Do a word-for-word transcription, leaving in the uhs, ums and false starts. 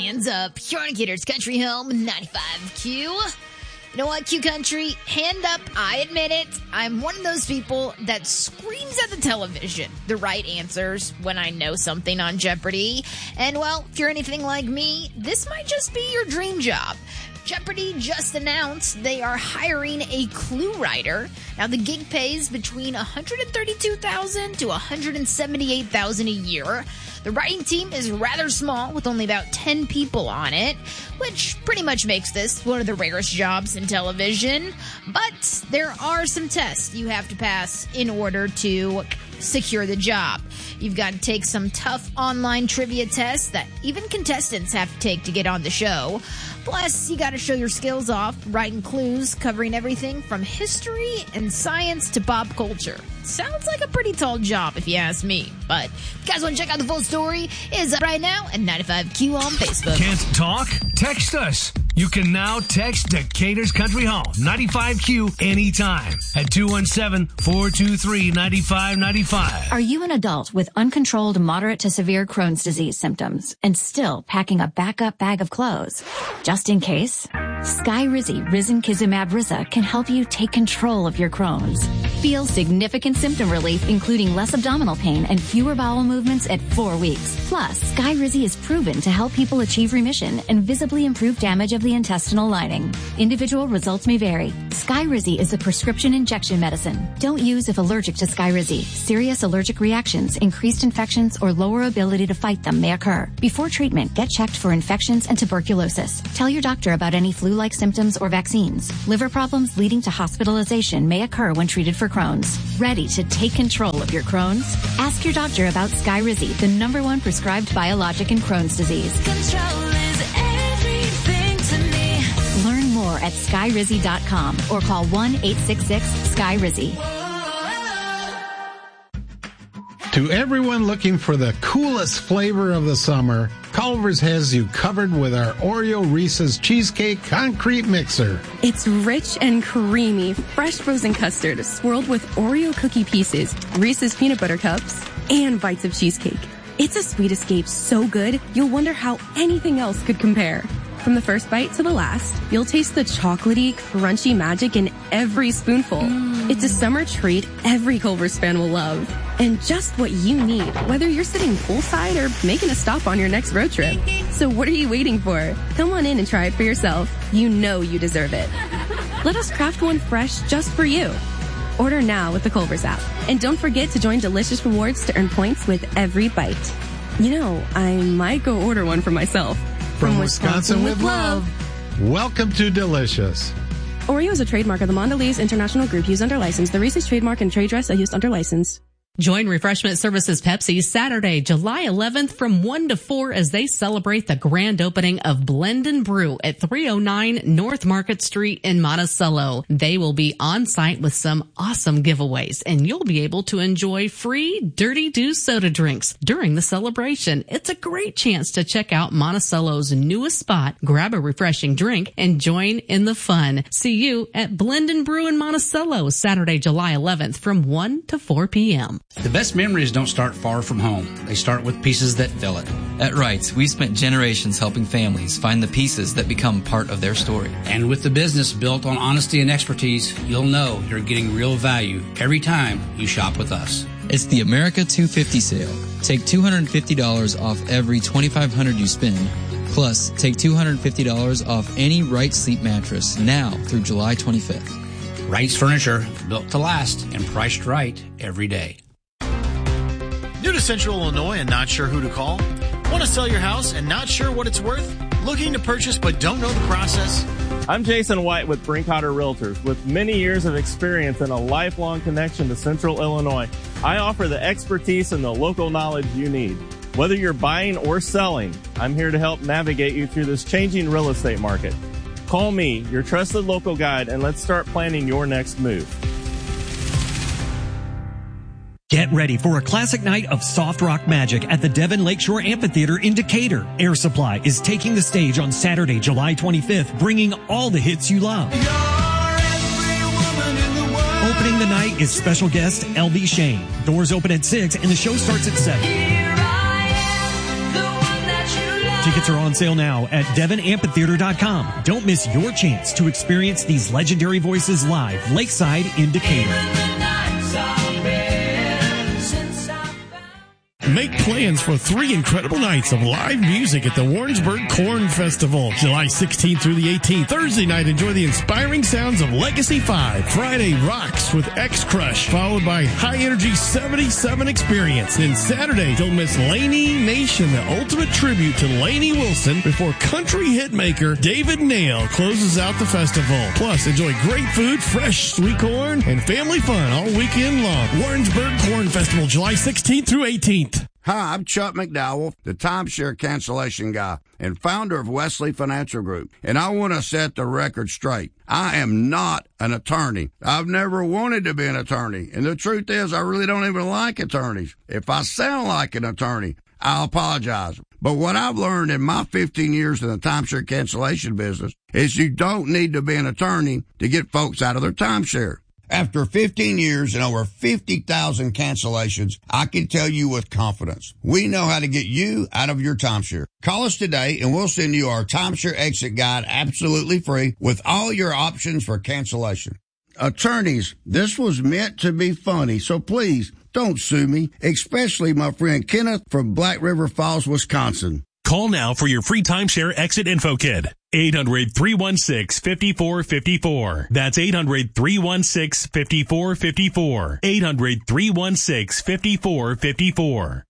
Hands up. You're on Gators Country Home, ninety-five Q. You know what, Q Country? Hand up. I admit it. I'm one of those people that screams at the television the right answers when I know something on Jeopardy. And, well, if you're anything like me, this might just be your dream job. Jeopardy just announced they are hiring a clue writer. Now, the gig pays between one hundred thirty-two thousand dollars to one hundred seventy-eight thousand dollars a year. The writing team is rather small, with only about ten people on it, which pretty much makes this one of the rarest jobs in television. But there are some tests you have to pass in order to secure the job. You've got to take some tough online trivia tests that even contestants have to take to get on the show. Plus, you got to show your skills off, writing clues covering everything from history and science to pop culture. Sounds like a pretty tall job if you ask me. But if you guys want to check out the full story, it's up right now at ninety-five Q on Facebook. Can't talk? Text us. You can now text Decatur's Country Home, ninety-five Q, anytime at two one seven, four two three, nine five nine five. Are you an adult with uncontrolled moderate to severe Crohn's disease symptoms and still packing a backup bag of clothes? Just in case, Skyrizi Risankizumab Riza can help you take control of your Crohn's. Feel significant symptom relief, including less abdominal pain and fewer bowel movements at four weeks. Plus, Skyrizi is proven to help people achieve remission and visibly improve damage of the intestinal lining. Individual results may vary. Skyrizi is a prescription injection medicine. Don't use if allergic to Skyrizi. Serious allergic reactions, increased infections, or lower ability to fight them may occur. Before treatment, get checked for infections and tuberculosis. Tell your doctor about any flu-like symptoms or vaccines. Liver problems leading to hospitalization may occur when treated for Crohn's. Ready to take control of your Crohn's? Ask your doctor about Skyrizi, the number one prescribed biologic in Crohn's disease. Control is everything to me. Learn more at skyrizi dot com or call one eight six six SKYRIZI. To everyone looking for the coolest flavor of the summer, Culver's has you covered with our Oreo Reese's Cheesecake Concrete Mixer. It's rich and creamy, fresh frozen custard swirled with Oreo cookie pieces, Reese's peanut butter cups, and bites of cheesecake. It's a sweet escape so good, you'll wonder how anything else could compare. From the first bite to the last, you'll taste the chocolatey, crunchy magic in every spoonful. Mm. It's a summer treat every Culver's fan will love. And just what you need, whether you're sitting poolside or making a stop on your next road trip. So what are you waiting for? Come on in and try it for yourself. You know you deserve it. Let us craft one fresh just for you. Order now with the Culver's app. And don't forget to join Delicious Rewards to earn points with every bite. You know, I might go order one for myself. From, From Wisconsin, Wisconsin with love. Welcome to Delicious. Oreo is a trademark of the Mondelez International Group used under license. The Reese's trademark and trade dress are used under license. Join Refreshment Services Pepsi Saturday, July eleventh from one to four as they celebrate the grand opening of Blend and Brew at three oh nine North Market Street in Monticello. They will be on site with some awesome giveaways, and you'll be able to enjoy free Dirty Do soda drinks during the celebration. It's a great chance to check out Monticello's newest spot, grab a refreshing drink, and join in the fun. See you at Blend and Brew in Monticello Saturday, July eleventh from one to four p.m. The best memories don't start far from home. They start with pieces that fill it. At Wrights, we've spent generations helping families find the pieces that become part of their story. And with the business built on honesty and expertise, you'll know you're getting real value every time you shop with us. It's the America two hundred fifty sale. Take two hundred fifty dollars off every twenty-five hundred dollars you spend. Plus, take two hundred fifty dollars off any Wrights sleep mattress now through July twenty-fifth. Wrights Furniture, built to last and priced right every day. New to Central Illinois and not sure who to call? Want to sell your house and not sure what it's worth? Looking to purchase but don't know the process? I'm Jason White with Brinkotter Realtors. With many years of experience and a lifelong connection to Central Illinois, I offer the expertise and the local knowledge you need. Whether you're buying or selling, I'm here to help navigate you through this changing real estate market. Call me, your trusted local guide, and let's start planning your next move. Get ready for a classic night of soft rock magic at the Devon Lakeshore Amphitheater in Decatur. Air Supply is taking the stage on Saturday, July twenty-fifth, bringing all the hits you love. Opening the night is special guest L B Shane. Doors open at six and the show starts at seven. Tickets are on sale now at devon amphitheater dot com. Don't miss your chance to experience these legendary voices live lakeside in Decatur. Make plans for three incredible nights of live music at the Warrensburg Corn Festival. July sixteenth through the eighteenth. Thursday night, enjoy the inspiring sounds of Legacy five. Friday, rocks with X-Crush, followed by high-energy seventy-seven Experience. Then Saturday, don't miss Laney Nation, the ultimate tribute to Lainey Wilson, before country hitmaker David Nail closes out the festival. Plus, enjoy great food, fresh sweet corn, and family fun all weekend long. Warrensburg Corn Festival, July sixteenth through eighteenth. Hi, I'm Chuck McDowell, the timeshare cancellation guy and founder of Wesley Financial Group, and I want to set the record straight. I am not an attorney. I've never wanted to be an attorney, and the truth is I really don't even like attorneys. If I sound like an attorney, I apologize. But what I've learned in my fifteen years in the timeshare cancellation business is you don't need to be an attorney to get folks out of their timeshare. After fifteen years and over fifty thousand cancellations, I can tell you with confidence, we know how to get you out of your timeshare. Call us today and we'll send you our timeshare exit guide absolutely free with all your options for cancellation. Attorneys, this was meant to be funny, so please don't sue me, especially my friend Kenneth from Black River Falls, Wisconsin. Call now for your free timeshare exit info kit. eight hundred, three one six, five four five four. That's eight hundred, three one six, five four five four. eight hundred, three one six, five four five four.